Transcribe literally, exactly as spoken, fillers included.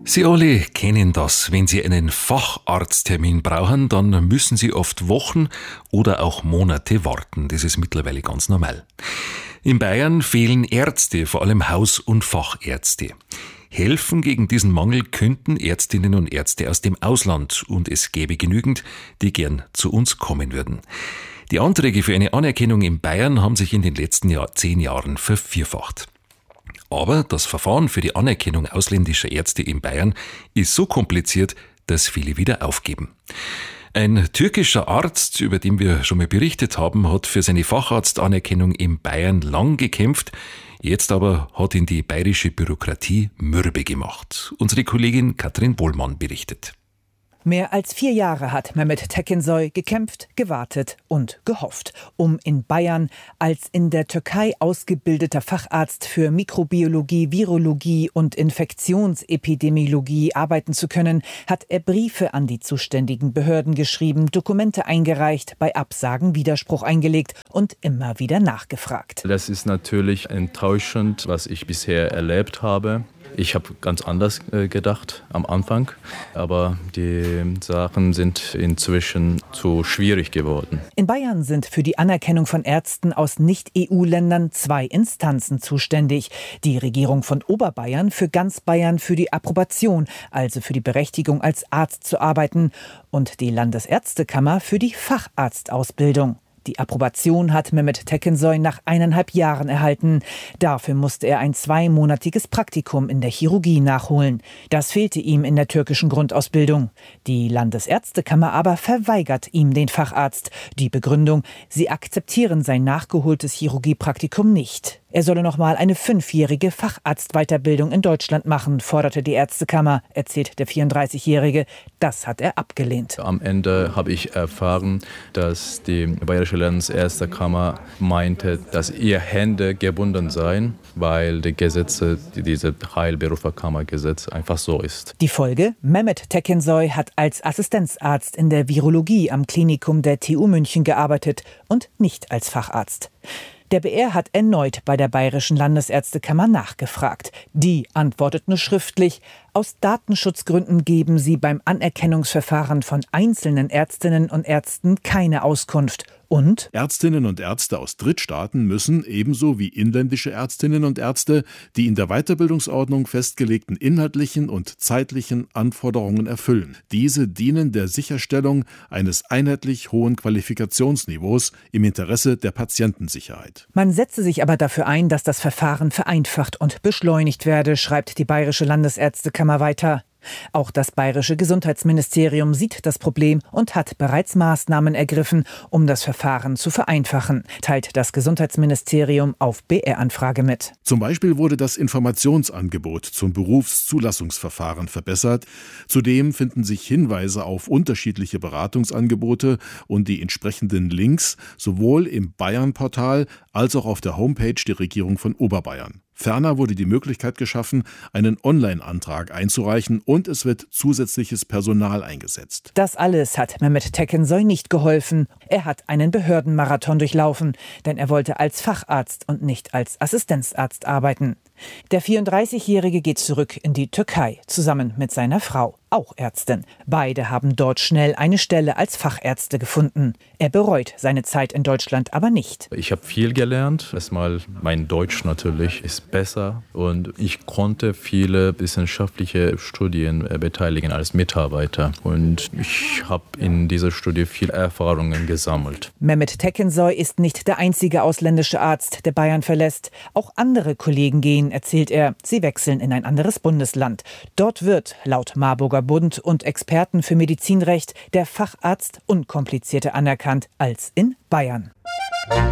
Sie alle kennen das. Wenn Sie einen Facharzttermin brauchen, dann müssen Sie oft Wochen oder auch Monate warten. Das ist mittlerweile ganz normal. In Bayern fehlen Ärzte, vor allem Haus- und Fachärzte. Helfen gegen diesen Mangel könnten Ärztinnen und Ärzte aus dem Ausland, und es gäbe genügend, die gern zu uns kommen würden. Die Anträge für eine Anerkennung in Bayern haben sich in den letzten Jahr, zehn Jahren vervierfacht. Aber das Verfahren für die Anerkennung ausländischer Ärzte in Bayern ist so kompliziert, dass viele wieder aufgeben. Ein türkischer Arzt, über den wir schon mal berichtet haben, hat für seine Facharztanerkennung in Bayern lang gekämpft. Jetzt aber hat ihn die bayerische Bürokratie mürbe gemacht. Unsere Kollegin Katrin Bohlmann berichtet. Mehr als vier Jahre hat Mehmet Tekinsoy gekämpft, gewartet und gehofft, um in Bayern als in der Türkei ausgebildeter Facharzt für Mikrobiologie, Virologie und Infektionsepidemiologie arbeiten zu können, hat er Briefe an die zuständigen Behörden geschrieben, Dokumente eingereicht, bei Absagen Widerspruch eingelegt und immer wieder nachgefragt. Das ist natürlich enttäuschend, was ich bisher erlebt habe. Ich habe ganz anders äh, gedacht am Anfang, aber die Sachen sind inzwischen zu schwierig geworden. In Bayern sind für die Anerkennung von Ärzten aus Nicht-E U-Ländern zwei Instanzen zuständig. Die Regierung von Oberbayern für ganz Bayern für die Approbation, also für die Berechtigung als Arzt zu arbeiten, und die Landesärztekammer für die Facharztausbildung. Die Approbation hat Mehmet Tekinsoy nach eineinhalb Jahren erhalten. Dafür musste er ein zweimonatiges Praktikum in der Chirurgie nachholen. Das fehlte ihm in der türkischen Grundausbildung. Die Landesärztekammer aber verweigert ihm den Facharzt. Die Begründung: sie akzeptieren sein nachgeholtes Chirurgiepraktikum nicht. Er solle noch mal eine fünfjährige Facharztweiterbildung in Deutschland machen, forderte die Ärztekammer, erzählt der vierunddreißigjährige. Das hat er abgelehnt. Am Ende habe ich erfahren, dass die Bayerische Landesärztekammer meinte, dass ihre Hände gebunden seien, weil die Gesetze, diese Heilberufskammergesetz einfach so ist. Die Folge: Mehmet Tekinsoy hat als Assistenzarzt in der Virologie am Klinikum der T U München gearbeitet und nicht als Facharzt. Der B R hat erneut bei der Bayerischen Landesärztekammer nachgefragt. Die antwortet nur schriftlich: Aus Datenschutzgründen geben sie beim Anerkennungsverfahren von einzelnen Ärztinnen und Ärzten keine Auskunft. Und Ärztinnen und Ärzte aus Drittstaaten müssen, ebenso wie inländische Ärztinnen und Ärzte, die in der Weiterbildungsordnung festgelegten inhaltlichen und zeitlichen Anforderungen erfüllen. Diese dienen der Sicherstellung eines einheitlich hohen Qualifikationsniveaus im Interesse der Patientensicherheit. Man setze sich aber dafür ein, dass das Verfahren vereinfacht und beschleunigt werde, schreibt die Bayerische Landesärztekammer weiter. Auch das bayerische Gesundheitsministerium sieht das Problem und hat bereits Maßnahmen ergriffen, um das Verfahren zu vereinfachen, teilt das Gesundheitsministerium auf B R-Anfrage mit. Zum Beispiel wurde das Informationsangebot zum Berufszulassungsverfahren verbessert. Zudem finden sich Hinweise auf unterschiedliche Beratungsangebote und die entsprechenden Links sowohl im Bayern-Portal als auch auf der Homepage der Regierung von Oberbayern. Ferner wurde die Möglichkeit geschaffen, einen Online-Antrag einzureichen, und es wird zusätzliches Personal eingesetzt. Das alles hat Mehmet Tekinsoy nicht geholfen. Er hat einen Behördenmarathon durchlaufen, denn er wollte als Facharzt und nicht als Assistenzarzt arbeiten. Der vierunddreißigjährige geht zurück in die Türkei, zusammen mit seiner Frau, auch Ärztin. Beide haben dort schnell eine Stelle als Fachärzte gefunden. Er bereut seine Zeit in Deutschland aber nicht. Ich habe viel gelernt. Erstmal, mein Deutsch natürlich ist besser und ich konnte viele wissenschaftliche Studien beteiligen als Mitarbeiter. Und ich habe in dieser Studie viel Erfahrungen gesammelt. Mehmet Tekinsoy ist nicht der einzige ausländische Arzt, der Bayern verlässt. Auch andere Kollegen gehen, erzählt er. Sie wechseln in ein anderes Bundesland. Dort wird, laut Marburger Bund und Experten für Medizinrecht, der Facharzt unkomplizierter anerkannt als in Bayern.